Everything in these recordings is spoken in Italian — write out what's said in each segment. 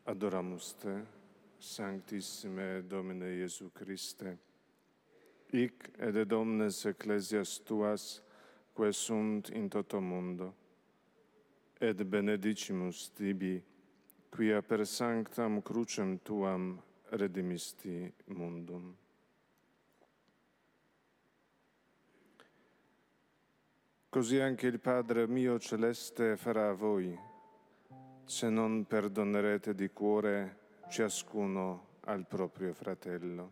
Adoramus Te, Sanctissime Domine Iesu Christe, hic et de omnes ecclesias Tuas, quae sunt in toto mundo, et benedicimus Tibi, quia per sanctam crucem Tuam redimisti mundum. Così anche il Padre mio celeste farà a voi, se non perdonerete di cuore ciascuno al proprio fratello.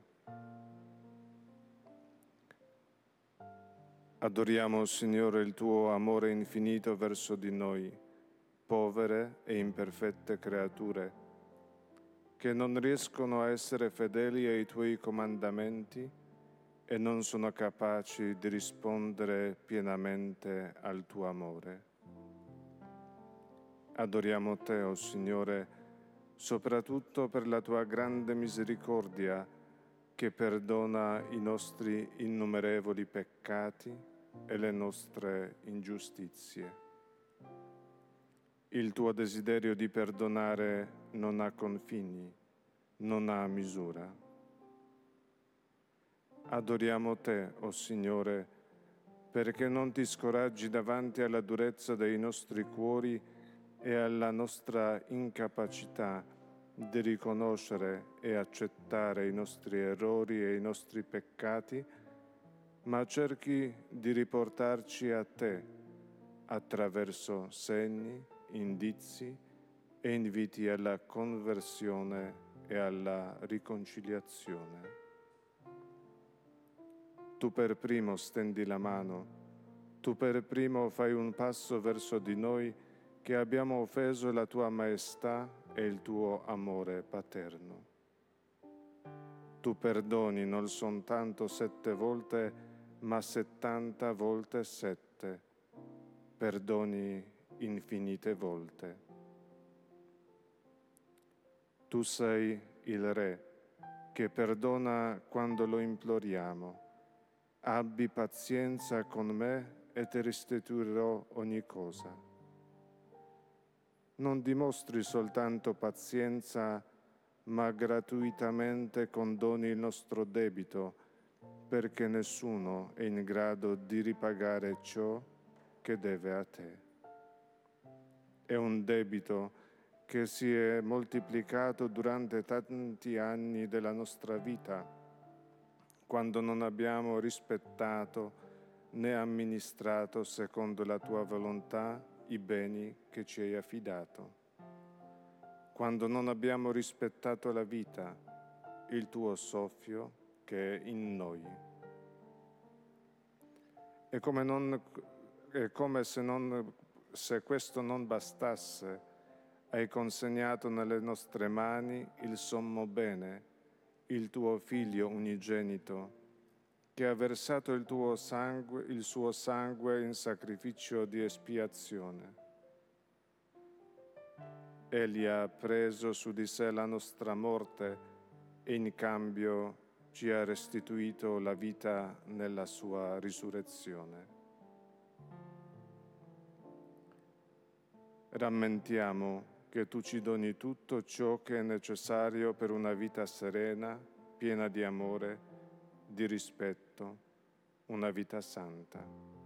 Adoriamo, Signore, il Tuo amore infinito verso di noi, povere e imperfette creature, che non riescono a essere fedeli ai Tuoi comandamenti e non sono capaci di rispondere pienamente al Tuo amore. Adoriamo Te, o Signore, soprattutto per la Tua grande misericordia che perdona i nostri innumerevoli peccati e le nostre ingiustizie. Il Tuo desiderio di perdonare non ha confini, non ha misura. Adoriamo Te, o Signore, perché non Ti scoraggi davanti alla durezza dei nostri cuori e alla nostra incapacità di riconoscere e accettare i nostri errori e i nostri peccati, ma cerchi di riportarci a Te attraverso segni, indizi e inviti alla conversione e alla riconciliazione. Tu per primo stendi la mano, tu per primo fai un passo verso di noi che abbiamo offeso la Tua maestà e il Tuo amore paterno. Tu perdoni non soltanto 7 volte, ma 70 volte 7, perdoni infinite volte. Tu sei il Re che perdona quando lo imploriamo. Abbi pazienza con me e Ti restituirò ogni cosa. Non dimostri soltanto pazienza, ma gratuitamente condoni il nostro debito, perché nessuno è in grado di ripagare ciò che deve a Te. È un debito che si è moltiplicato durante tanti anni della nostra vita, quando non abbiamo rispettato né amministrato secondo la Tua volontà i beni che ci hai affidato, quando non abbiamo rispettato la vita, il Tuo soffio che è in noi. È come se questo non bastasse, hai consegnato nelle nostre mani il sommo bene, il Tuo Figlio unigenito, che ha versato il suo sangue in sacrificio di espiazione. Egli ha preso su di sé la nostra morte e in cambio ci ha restituito la vita nella sua risurrezione. Rammentiamo che Tu ci doni tutto ciò che è necessario per una vita serena, piena di amore, di rispetto, una vita santa.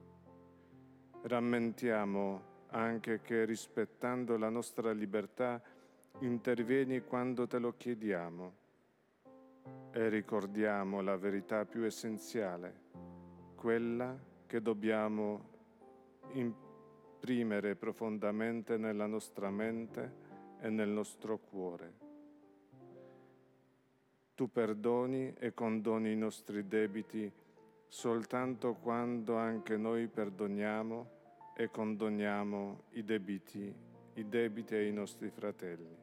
Rammentiamo anche che rispettando la nostra libertà intervieni quando Te lo chiediamo e ricordiamo la verità più essenziale, quella che dobbiamo imprimere profondamente nella nostra mente e nel nostro cuore. Tu perdoni e condoni i nostri debiti soltanto quando anche noi perdoniamo e condoniamo i debiti ai nostri fratelli.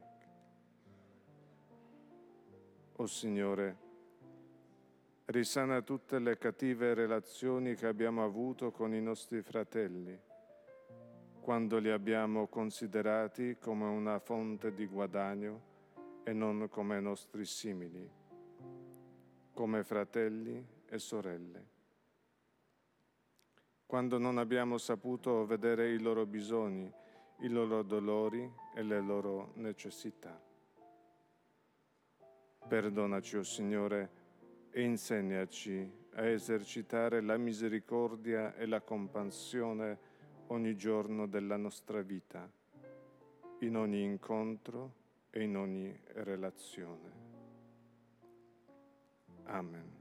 O Signore, risana tutte le cattive relazioni che abbiamo avuto con i nostri fratelli, quando li abbiamo considerati come una fonte di guadagno e non come nostri simili, come fratelli e sorelle. Quando non abbiamo saputo vedere i loro bisogni, i loro dolori e le loro necessità. Perdonaci, o Signore, e insegnaci a esercitare la misericordia e la compassione ogni giorno della nostra vita, in ogni incontro e in ogni relazione. Amen.